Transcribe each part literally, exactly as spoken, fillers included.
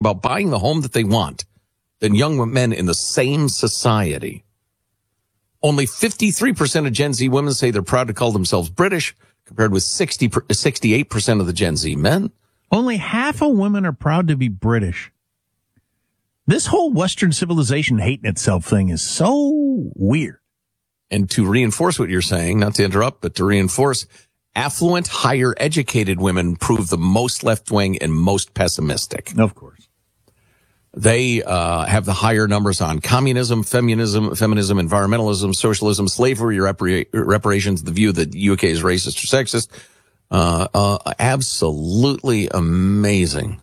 about buying the home that they want than young men in the same society. Only fifty-three percent of Gen Z women say they're proud to call themselves British, compared with sixty, sixty-eight percent of the Gen Z men. Only half of women are proud to be British. This whole Western civilization hating itself thing is so weird. And to reinforce what you're saying, not to interrupt, but to reinforce, affluent, higher educated women prove the most left-wing and most pessimistic. Of course. They uh, have the higher numbers on communism, feminism, feminism, environmentalism, socialism, slavery, repara- reparations, the view that the U K is racist or sexist. Uh, uh, absolutely amazing.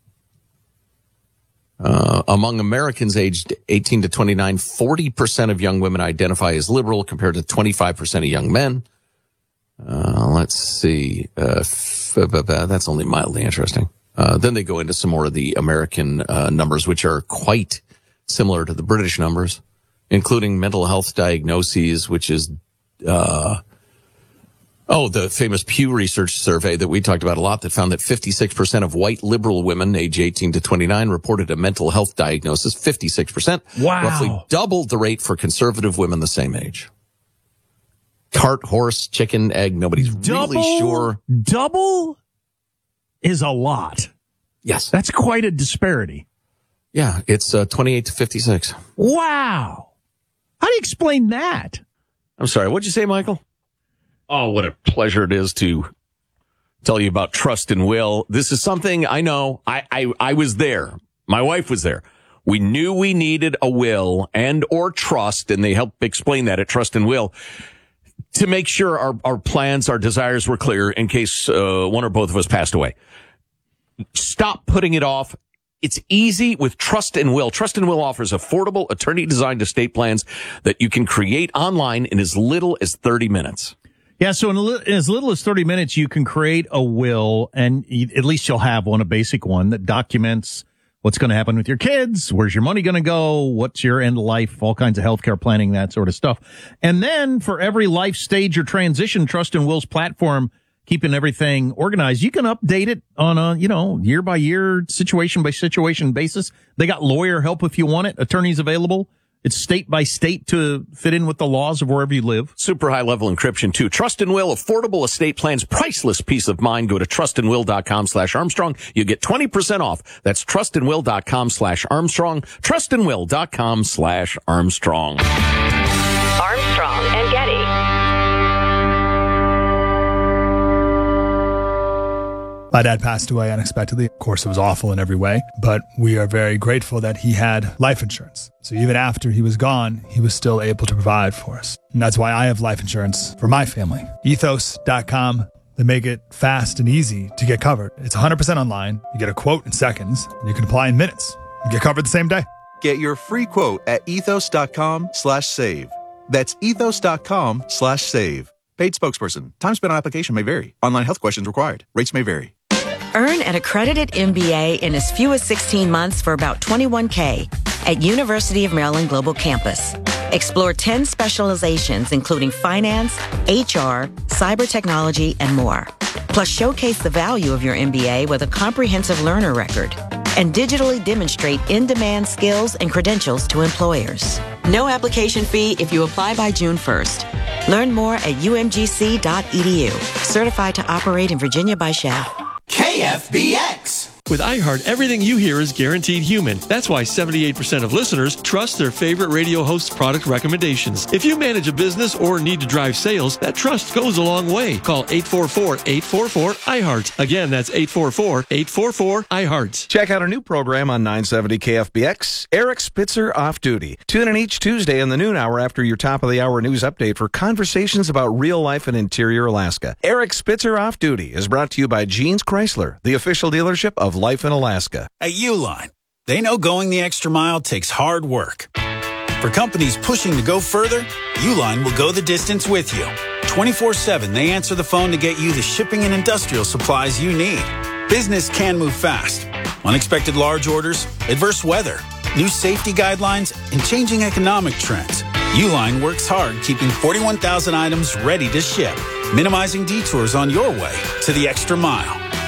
Uh, among Americans aged eighteen to twenty-nine, forty percent of young women identify as liberal compared to twenty-five percent of young men. Uh, let's see. Uh, f- that's only mildly interesting. Uh, then they go into some more of the American uh, numbers, which are quite similar to the British numbers, including mental health diagnoses, which is, uh, oh, the famous Pew Research survey that we talked about a lot that found that fifty-six percent of white liberal women age eighteen to twenty-nine reported a mental health diagnosis, fifty-six percent. Wow. Roughly double the rate for conservative women the same age. Cart, horse, chicken, egg, nobody's double, really sure. Double is a lot. Yes. That's quite a disparity. Yeah, it's uh, twenty-eight to fifty-six. Wow. How do you explain that? I'm sorry, what'd you say, Michael? Oh, what a pleasure it is to tell you about trust and will. This is something I know. I, I, I was there. My wife was there. We knew we needed a will and or trust, and they helped explain that at Trust and Will, to make sure our, our plans, our desires were clear in case uh, one or both of us passed away. Stop putting it off. It's easy with Trust and Will. Trust and Will offers affordable, attorney-designed estate plans that you can create online in as little as thirty minutes. Yeah, so in, li- in as little as thirty minutes, you can create a will, and you, at least you'll have one, a basic one, that documents what's going to happen with your kids, where's your money going to go, what's your end of life, all kinds of healthcare planning, that sort of stuff. And then for every life stage or transition, Trust and Will's platform, keeping everything organized, you can update it on a, you know, year by year, situation by situation basis. They got lawyer help if you want it, attorneys available. It's state by state to fit in with the laws of wherever you live. Super high level encryption too. Trust and Will, affordable estate plans, priceless peace of mind. Go to trustandwill.com slash Armstrong. You get twenty percent off. That's trustandwill.com slash Armstrong. Trustandwill.com slash Armstrong. Armstrong and Getty. My dad passed away unexpectedly. Of course, it was awful in every way, but we are very grateful that he had life insurance. So even after he was gone, he was still able to provide for us. And that's why I have life insurance for my family. ethos dot com. They make it fast and easy to get covered. It's one hundred percent online. You get a quote in seconds, and you can apply in minutes. You get covered the same day. Get your free quote at ethos.com slash save. That's ethos.com slash save. Paid spokesperson. Time spent on application may vary. Online health questions required. Rates may vary. Earn an accredited M B A in as few as sixteen months for about twenty-one thousand dollars at University of Maryland Global Campus. Explore ten specializations, including finance, H R, cyber technology, and more. Plus, showcase the value of your M B A with a comprehensive learner record and digitally demonstrate in-demand skills and credentials to employers. No application fee if you apply by June first. Learn more at u m g c dot e d u. Certified to operate in Virginia by S H A F. K F B X. With iHeart, everything you hear is guaranteed human. That's why seventy-eight percent of listeners trust their favorite radio host's product recommendations. If you manage a business or need to drive sales, that trust goes a long way. Call eight four four, eight four four, iHeart. Again, that's eight four four, eight four four, iHeart. Check out our new program on nine seventy K F B X, Eric Spitzer Off Duty. Tune in each Tuesday in the noon hour after your top-of-the-hour news update for conversations about real life in interior Alaska. Eric Spitzer Off Duty is brought to you by Jeans Chrysler, the official dealership of Life in Alaska. At Uline, they know going the extra mile takes hard work. For companies pushing to go further, Uline will go the distance with you. twenty-four seven, they answer the phone to get you the shipping and industrial supplies you need. Business can move fast. Unexpected large orders, adverse weather, new safety guidelines, and changing economic trends. Uline works hard keeping forty-one thousand items ready to ship, minimizing detours on your way to the extra mile.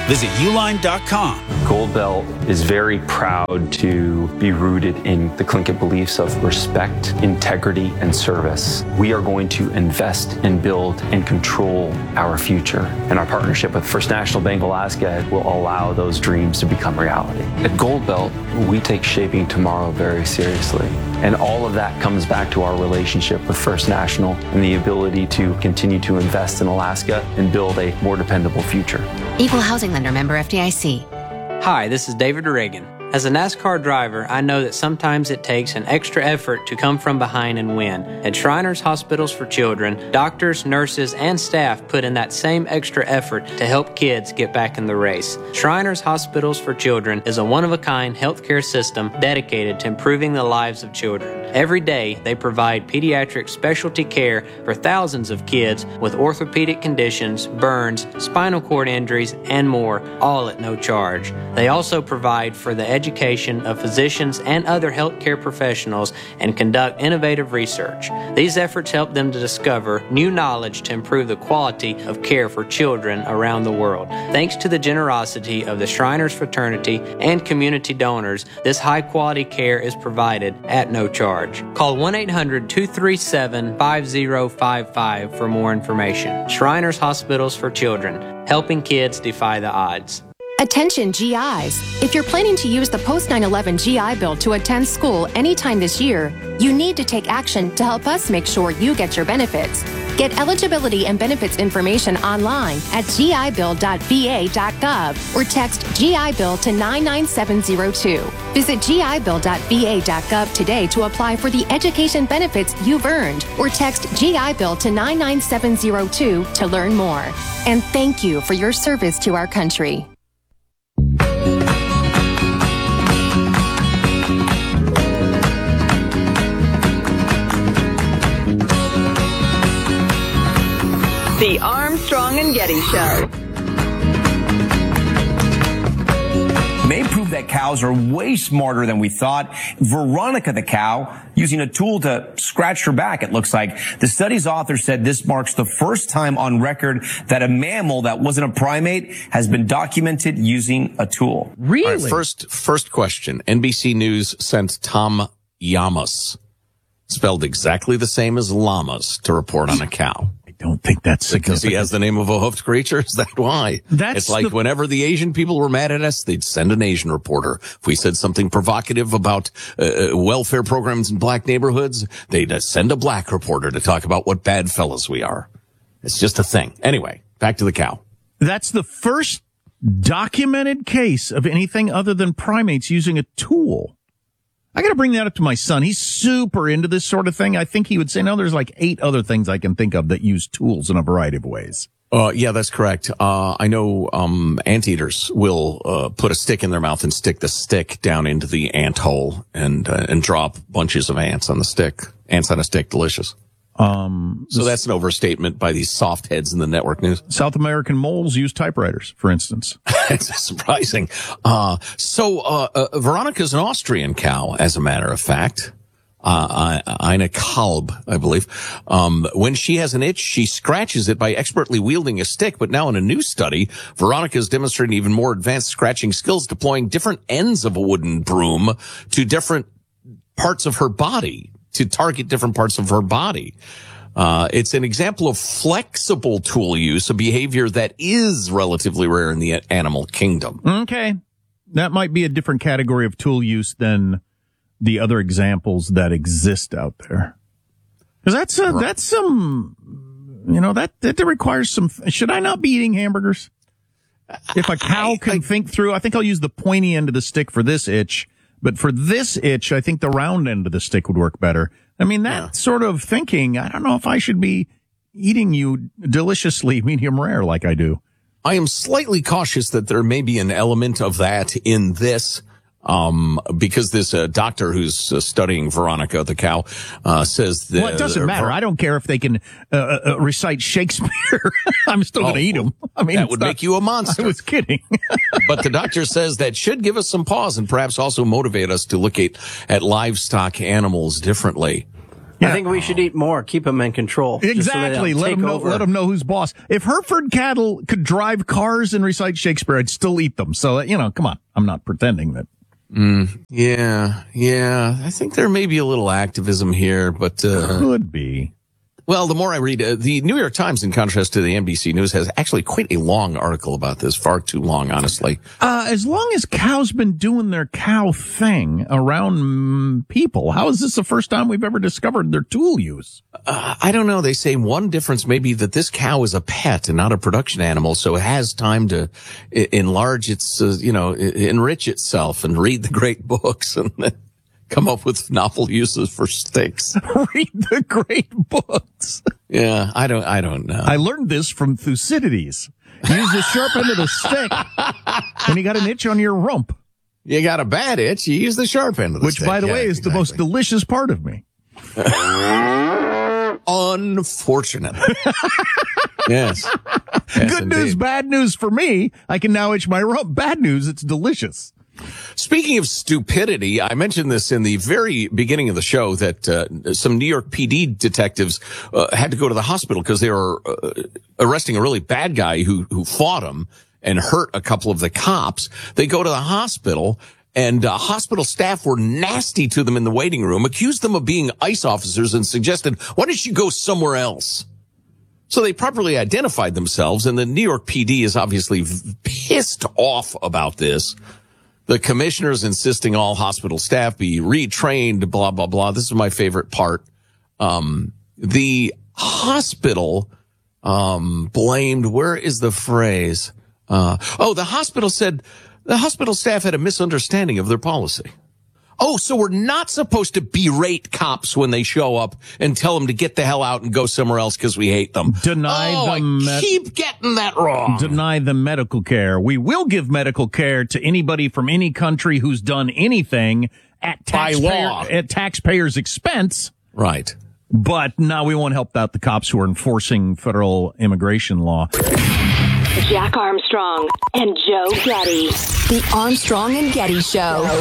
Visit uline dot com. Gold Belt is very proud to be rooted in the Tlingit beliefs of respect, integrity, and service. We are going to invest and build and control our future. And our partnership with First National Bank Alaska will allow those dreams to become reality. At Gold Belt, we take shaping tomorrow very seriously. And all of that comes back to our relationship with First National and the ability to continue to invest in Alaska and build a more dependable future. Equal housing lender, member F D I C. Hi, this is David Reagan. As a NASCAR driver, I know that sometimes it takes an extra effort to come from behind and win. At Shriners Hospitals for Children, doctors, nurses, and staff put in that same extra effort to help kids get back in the race. Shriners Hospitals for Children is a one-of-a-kind healthcare system dedicated to improving the lives of children. Every day, they provide pediatric specialty care for thousands of kids with orthopedic conditions, burns, spinal cord injuries, and more, all at no charge. They also provide for the education of physicians and other healthcare professionals and conduct innovative research. These efforts help them to discover new knowledge to improve the quality of care for children around the world. Thanks to the generosity of the Shriners Fraternity and community donors, this high-quality care is provided at no charge. Call one eight hundred two three seven five zero five five for more information. Shriners Hospitals for Children, helping kids defy the odds. Attention G Is. If you're planning to use the post nine eleven G I Bill to attend school anytime this year, you need to take action to help us make sure you get your benefits. Get eligibility and benefits information online at G I bill dot V A dot gov or text G I Bill to nine nine seven zero two. Visit G I bill dot V A dot gov today to apply for the education benefits you've earned or text G I Bill to nine nine seven zero two to learn more. And thank you for your service to our country. The Armstrong and Getty Show. May prove that cows are way smarter than we thought. Veronica the cow using a tool to scratch her back, it looks like. The study's author said this marks the first time on record that a mammal that wasn't a primate has been documented using a tool. Really? All right, first, first question. N B C News sent Tom Llamas, spelled exactly the same as llamas, to report on a cow. Don't think that's because he has the name of a hoofed creature. Is that why? That's it's like the... whenever the Asian people were mad at us, they'd send an Asian reporter. If we said something provocative about uh, welfare programs in black neighborhoods, they'd uh, send a black reporter to talk about what bad fellas we are. It's just a thing. Anyway, back to the cow. That's the first documented case of anything other than primates using a tool. I got to bring that up to my son. He's super into this sort of thing. I think he would say, no, there's like eight other things I can think of that use tools in a variety of ways. Uh, yeah, that's correct. Uh, I know, um, anteaters will, uh, put a stick in their mouth and stick the stick down into the ant hole and, uh, and drop bunches of ants on the stick. Ants on a stick, delicious. Um, so that's an overstatement by these soft heads in the network news. South American moles use typewriters, for instance. It's surprising. Uh, so, uh, uh, Veronica's an Austrian cow, as a matter of fact. Uh, Eine Kalb, I believe. Um, when she has an itch, she scratches it by expertly wielding a stick. But now in a new study, Veronica is demonstrating even more advanced scratching skills, deploying different ends of a wooden broom to different parts of her body, to target different parts of her body. Uh, it's an example of flexible tool use, a behavior that is relatively rare in the animal kingdom. Okay. That might be a different category of tool use than the other examples that exist out there. Because that's, a, that's some, you know, that, that requires some, should I not be eating hamburgers? If a cow can I, I, think through, I think I'll use the pointy end of the stick for this itch. But for this itch, I think the round end of the stick would work better. I mean, that yeah. sort of thinking, I don't know if I should be eating you deliciously medium rare like I do. I am slightly cautious that there may be an element of that in this, um, because this uh, doctor who's uh, studying Veronica the cow uh, says that... Well, it doesn't matter. Ver- I don't care if they can uh, uh, recite Shakespeare. I'm still oh, going to eat them. I mean, that would not, make you a monster. I was kidding. But the doctor says that should give us some pause and perhaps also motivate us to look at, at livestock animals differently. I think we should eat more, keep them in control. Exactly. So let them know. over. Let them know who's boss. If Hereford cattle could drive cars and recite Shakespeare, I'd still eat them. So you know, come on. I'm not pretending that. Mm, yeah, yeah. I think there may be a little activism here, but uh, could be. Well, the more I read, uh, the New York Times, in contrast to the N B C News, has actually quite a long article about this. Far too long, honestly. Uh, as long as cows been doing their cow thing around mm, people, how is this the first time we've ever discovered their tool use? Uh, I don't know. They say one difference may be that this cow is a pet and not a production animal, so it has time to I- enlarge its, uh, you know, I- enrich itself and read the great books and come up with novel uses for sticks. Read the great books. Yeah, I don't, I don't know. I learned this from Thucydides. Use the sharp end of the stick when you got an itch on your rump. You got a bad itch, you use the sharp end of the Which, stick. by the Yeah, way, is exactly. the most delicious part of me. Unfortunate. Yes. Yes, Good indeed. news, bad news for me. I can now itch my rump. Bad news, it's delicious. Speaking of stupidity, I mentioned this in the very beginning of the show that uh, some New York P D detectives uh, had to go to the hospital because they were uh, arresting a really bad guy who who fought him and hurt a couple of the cops. They go to the hospital, and uh, hospital staff were nasty to them in the waiting room, accused them of being ICE officers, and suggested, why don't you go somewhere else? So they properly identified themselves, and the New York P D is obviously pissed off about this. The commissioner's insisting all hospital staff be retrained, blah, blah, blah. This is my favorite part. Um, the hospital, um, blamed, where is the phrase? Uh, oh, the hospital said the hospital staff had a misunderstanding of their policy. Oh, so we're not supposed to berate cops when they show up and tell them to get the hell out and go somewhere else because we hate them. Deny oh, them. I med- keep getting that wrong. Deny them medical care. We will give medical care to anybody from any country who's done anything at taxpayer, By law. at taxpayers' expense. Right. But no, we won't help out the cops who are enforcing federal immigration law. Jack Armstrong and Joe Getty. The Armstrong and Getty Show.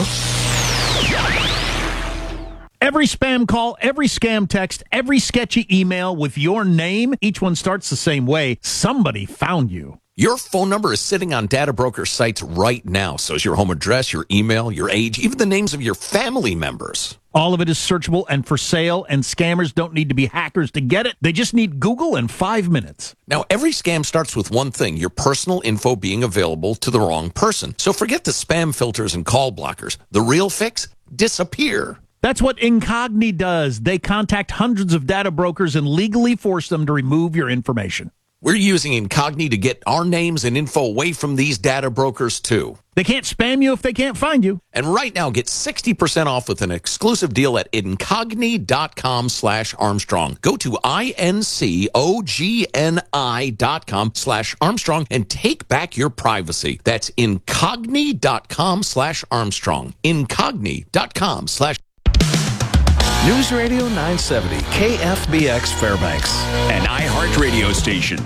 Every spam call, every scam text, every sketchy email with your name, each one starts the same way. Somebody found you. Your phone number is sitting on data broker sites right now. So is your home address, your email, your age, even the names of your family members. All of it is searchable and for sale, and scammers don't need to be hackers to get it. They just need Google in five minutes. Now, every scam starts with one thing, your personal info being available to the wrong person. So forget the spam filters and call blockers. The real fix? Disappear. That's what Incogni does. They contact hundreds of data brokers and legally force them to remove your information. We're using Incogni to get our names and info away from these data brokers, too. They can't spam you if they can't find you. And right now, get sixty percent off with an exclusive deal at Incogni.com slash Armstrong. Go to I-N-C-O-G-N-I dot com slash Armstrong and take back your privacy. That's Incogni.com slash Armstrong. Incogni.com slash News Radio nine seventy, K F B X Fairbanks. An iHeart radio station.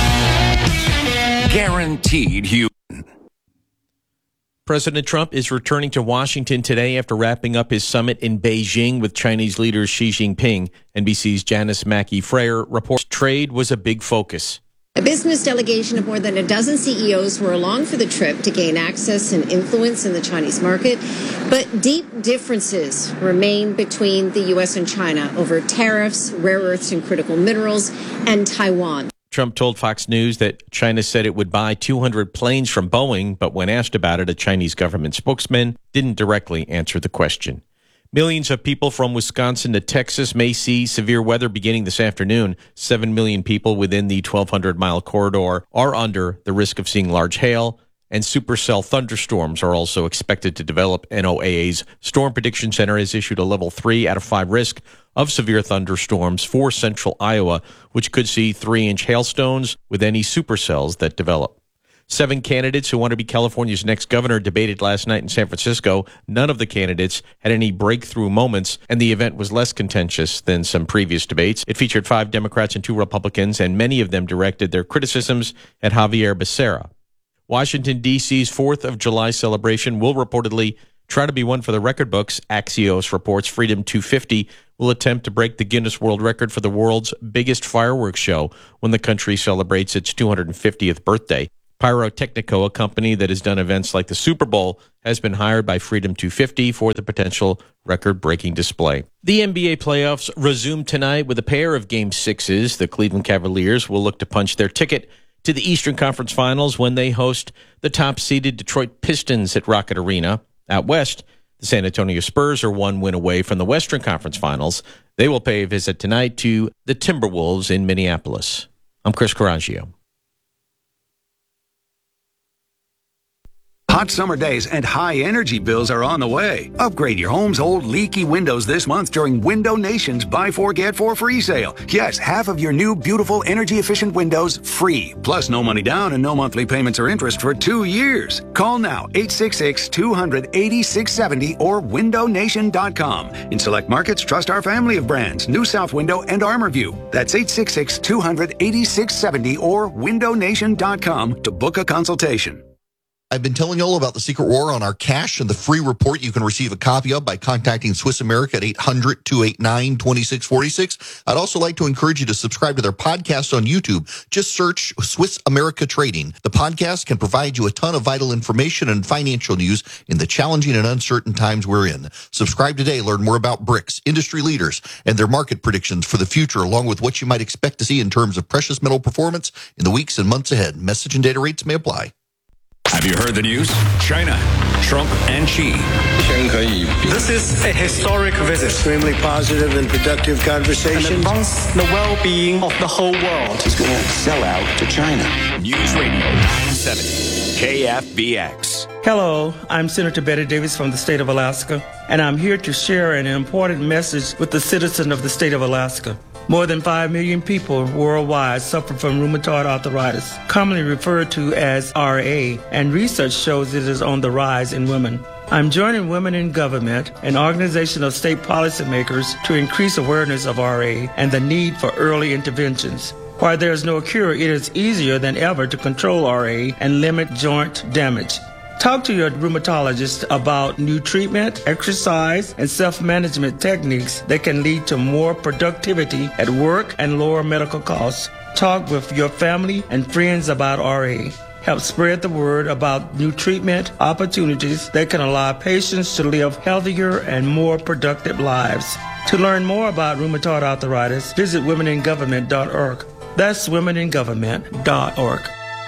Guaranteed human. President Trump is returning to Washington today after wrapping up his summit in Beijing with Chinese leader Xi Jinping. N B C's Janice Mackey-Freyer reports trade was a big focus. A business delegation of more than a dozen C E Os were along for the trip to gain access and influence in the Chinese market. But deep differences remain between the U S and China over tariffs, rare earths and critical minerals, and Taiwan. Trump told Fox News that China said it would buy two hundred planes from Boeing, but when asked about it, a Chinese government spokesman didn't directly answer the question. Millions of people from Wisconsin to Texas may see severe weather beginning this afternoon. Seven million people within the twelve hundred mile corridor are under the risk of seeing large hail, and supercell thunderstorms are also expected to develop. N O A A's Storm Prediction Center has issued a level three out of five risk of severe thunderstorms for central Iowa, which could see three-inch hailstones with any supercells that develop. Seven candidates who want to be California's next governor debated last night in San Francisco. None of the candidates had any breakthrough moments, and the event was less contentious than some previous debates. It featured five Democrats and two Republicans, and many of them directed their criticisms at Javier Becerra. Washington, D C's fourth of July celebration will reportedly try to be one for the record books. Axios reports Freedom two fifty will attempt to break the Guinness World Record for the world's biggest fireworks show when the country celebrates its two hundred fiftieth birthday. Pyrotechnico, a company that has done events like the Super Bowl, has been hired by Freedom two fifty for the potential record-breaking display. The N B A playoffs resume tonight with a pair of Game Sixes. The Cleveland Cavaliers will look to punch their ticket to the Eastern Conference Finals when they host the top-seeded Detroit Pistons at Rocket Arena. Out west, the San Antonio Spurs are one win away from the Western Conference Finals. They will pay a visit tonight to the Timberwolves in Minneapolis. I'm Chris Coraggio. Hot summer days and high energy bills are on the way. Upgrade your home's old leaky windows this month during Window Nation's Buy Four, Get Four free sale. Yes, half of your new, beautiful, energy-efficient windows free. Plus, no money down and no monthly payments or interest for two years. Call now, eight six six, two hundred, eighty-six seventy or window nation dot com. In select markets, trust our family of brands, New South Window and ArmorView. That's eight six six, two hundred, eighty-six seventy or window nation dot com to book a consultation. I've been telling you all about the Secret War on our cash and the free report you can receive a copy of by contacting Swiss America at eight hundred, two eight nine, two six four six. I'd also like to encourage you to subscribe to their podcast on YouTube. Just search Swiss America Trading. The podcast can provide you a ton of vital information and financial news in the challenging and uncertain times we're in. Subscribe today. Learn more about B R I C S, industry leaders, and their market predictions for the future, along with what you might expect to see in terms of precious metal performance in the weeks and months ahead. Message and data rates may apply. Have you heard the news? China, Trump and Xi. This is a historic visit. Extremely positive and productive conversation. And advance the well-being of the whole world. He's going to sell out to China. News Radio nine seventy, K F B X. Hello, I'm Senator Betty Davis from the state of Alaska, and I'm here to share an important message with the citizens of the state of Alaska. More than five million people worldwide suffer from rheumatoid arthritis, commonly referred to as R A, and research shows it is on the rise in women. I'm joining Women in Government, an organization of state policymakers, to increase awareness of R A and the need for early interventions. While there is no cure, it is easier than ever to control R A and limit joint damage. Talk to your rheumatologist about new treatment, exercise, and self-management techniques that can lead to more productivity at work and lower medical costs. Talk with your family and friends about R A. Help spread the word about new treatment opportunities that can allow patients to live healthier and more productive lives. To learn more about rheumatoid arthritis, visit women in government dot org. That's women in government dot org.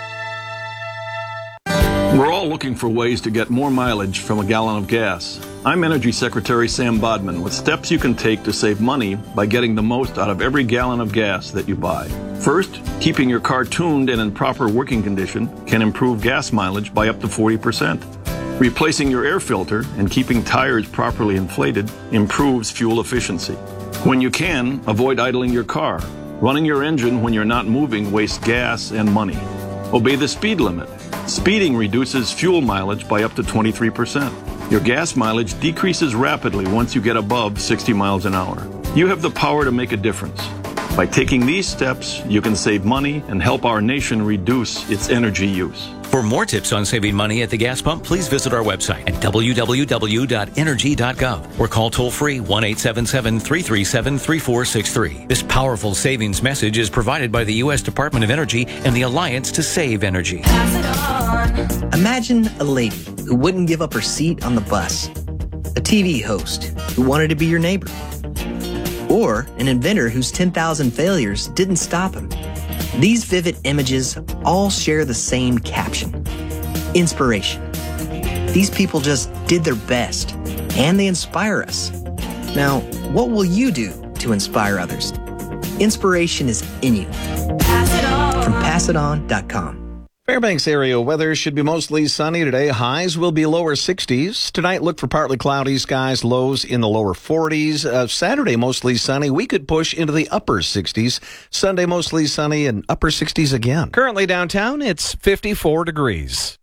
We're all looking for ways to get more mileage from a gallon of gas. I'm Energy Secretary Sam Bodman with steps you can take to save money by getting the most out of every gallon of gas that you buy. First, keeping your car tuned and in proper working condition can improve gas mileage by up to forty percent. Replacing your air filter and keeping tires properly inflated improves fuel efficiency. When you can, avoid idling your car. Running your engine when you're not moving wastes gas and money. Obey the speed limit. Speeding reduces fuel mileage by up to twenty-three percent. Your gas mileage decreases rapidly once you get above sixty miles an hour. You have the power to make a difference. By taking these steps, you can save money and help our nation reduce its energy use. For more tips on saving money at the gas pump, please visit our website at w w w dot energy dot gov or call toll-free one eight seven seven, three three seven, three four six three. This powerful savings message is provided by the U S Department of Energy and the Alliance to Save Energy. Imagine a lady who wouldn't give up her seat on the bus, a T V host who wanted to be your neighbor, or an inventor whose ten thousand failures didn't stop him. These vivid images all share the same caption: inspiration. These people just did their best, and they inspire us. Now, what will you do to inspire others? Inspiration is in you. From pass it on dot com. Fairbanks area weather should be mostly sunny today. Highs will be lower sixties. Tonight, look for partly cloudy skies, lows in the lower forties. Uh, Saturday, mostly sunny. We could push into the upper sixties. Sunday, mostly sunny and upper sixties again. Currently downtown, it's fifty-four degrees.